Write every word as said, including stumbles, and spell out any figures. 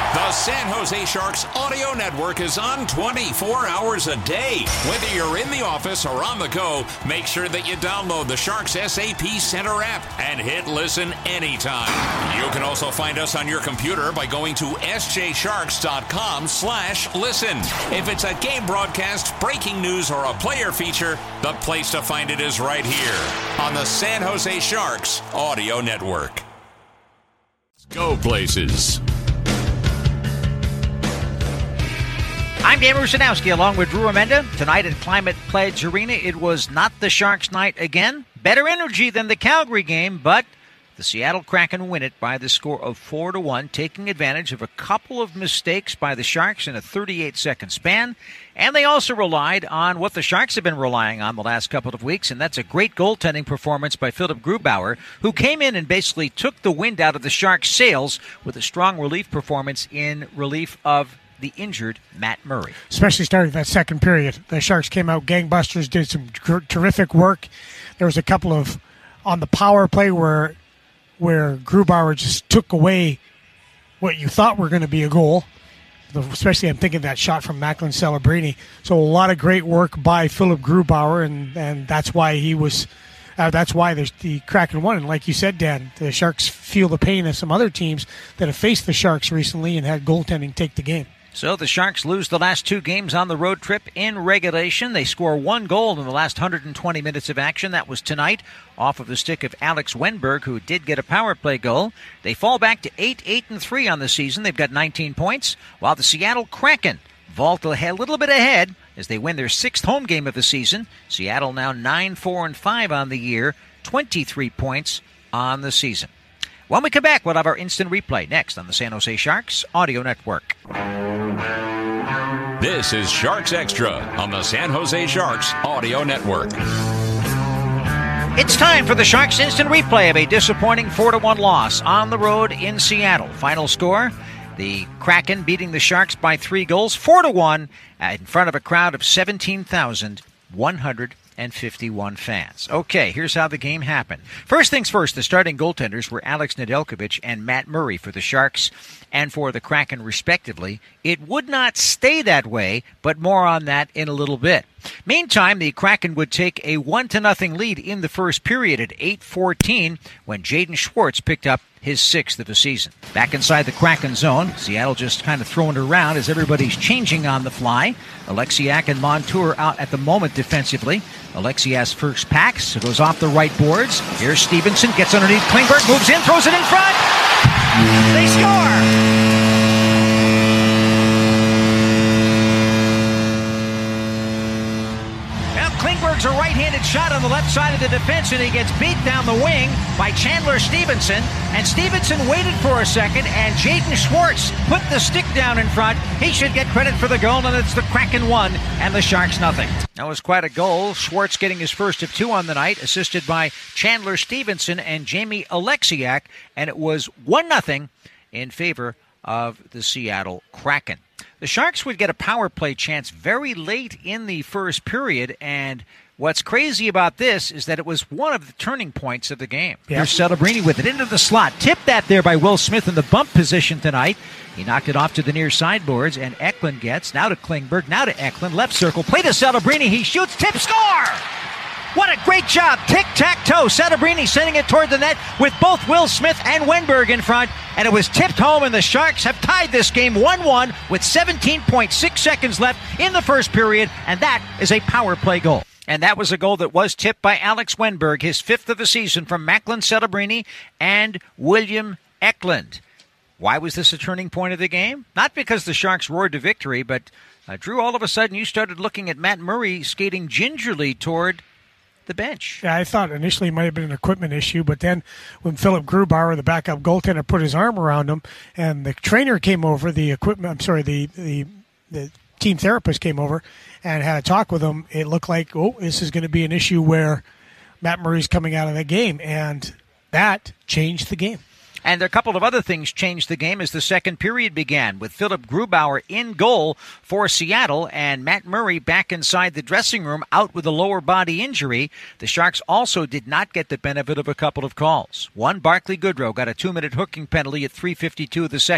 The San Jose Sharks Audio Network is on twenty-four hours a day. Whether you're in the office or on the go, make sure that you download the Sharks S A P Center app and hit listen anytime. You can also find us on your computer by going to s j sharks dot com slash listen. If it's a game broadcast, breaking news, or a player feature, the place to find it is right here on the San Jose Sharks Audio Network. Let's go places. I'm Dan Rusanowski along with Drew Amenda. Tonight at Climate Pledge Arena, it was not the Sharks' night again. Better energy than the Calgary game, but the Seattle Kraken win it by the score of four to one, taking advantage of a couple of mistakes by the Sharks in a thirty-eight second span. And they also relied on what the Sharks have been relying on the last couple of weeks, and that's a great goaltending performance by Philip Grubauer, who came in and basically took the wind out of the Sharks' sails with a strong relief performance in relief of the injured Matt Murray. Especially starting that second period. The Sharks came out gangbusters, did some gr- terrific work. There was a couple of, on the power play where where Grubauer just took away what you thought were going to be a goal. Especially I'm thinking that shot from Macklin Celebrini. So a lot of great work by Philip Grubauer, and, and that's why he was uh, that's why the, the Kraken won. And like you said, Dan, the Sharks feel the pain of some other teams that have faced the Sharks recently and had goaltending take the game. So the Sharks lose the last two games on the road trip in regulation. They score one goal in the last one hundred twenty minutes of action. That was tonight off of the stick of Alex Wenberg, who did get a power play goal. They fall back to eight, eight, and three on the season. They've got nineteen points, while the Seattle Kraken vault a little bit ahead as they win their sixth home game of the season. Seattle now nine, four, and five on the year, twenty-three points on the season. When we come back, we'll have our instant replay next on the San Jose Sharks Audio Network. This is Sharks Extra on the San Jose Sharks Audio Network. It's time for the Sharks instant replay of a disappointing four to one loss on the road in Seattle. Final score, the Kraken beating the Sharks by three goals, four to one, in front of a crowd of seventeen thousand one hundred fifty-one fans. Okay, here's how the game happened. First things first, the starting goaltenders were Alex Nedeljkovic and Matt Murray for the Sharks and for the Kraken, respectively. It would not stay that way, but more on that in a little bit. Meantime, the Kraken would take a one to nothing lead in the first period at eight fourteen when Jaden Schwartz picked up his sixth of the season. Back inside the Kraken zone, Seattle just kind of throwing it around as everybody's changing on the fly. Alexiak and Montour out at the moment defensively. Alexiak's first pack, so goes off the right boards. Here's Stevenson, gets underneath Klingberg, moves in, throws it in front. They score! Klingberg's a right-handed shot on the left side of the defense, and he gets beat down the wing by Chandler Stevenson. And Stevenson waited for a second, and Jaden Schwartz put the stick down in front. He should get credit for the goal, and it's the Kraken one and the Sharks nothing. That was quite a goal. Schwartz getting his first of two on the night, assisted by Chandler Stevenson and Jamie Alexiak, and it was one nothing in favor of the Seattle Kraken. The Sharks would get a power play chance very late in the first period, and what's crazy about this is that it was one of the turning points of the game. Yeah. Here's Celebrini with it into the slot. Tipped that there by Will Smith in the bump position tonight. He knocked it off to the near sideboards, and Eklund gets, now to Klingberg, now to Eklund, left circle, play to Celebrini, he shoots, tip, score! What a great job. Tic-tac-toe. Celebrini sending it toward the net with both Will Smith and Wenberg in front. And it was tipped home, and the Sharks have tied this game one one with seventeen point six seconds left in the first period. And that is a power play goal. And that was a goal that was tipped by Alex Wenberg, his fifth of the season, from Macklin Celebrini and William Eklund. Why was this a turning point of the game? Not because the Sharks roared to victory, but, uh, Drew, all of a sudden you started looking at Matt Murray skating gingerly toward the bench. Yeah, I thought initially it might have been an equipment issue, but then when Philip Grubauer, the backup goaltender, put his arm around him, and the trainer came over, the equipment, I'm sorry, the the, the team therapist came over and had a talk with him, it looked like, oh, this is going to be an issue where Matt Murray's coming out of the game, and that changed the game. And a couple of other things changed the game as the second period began, with Philip Grubauer in goal for Seattle and Matt Murray back inside the dressing room out with a lower body injury. The Sharks also did not get the benefit of a couple of calls. One, Barclay Goodrow got a two-minute hooking penalty at three fifty-two of the second.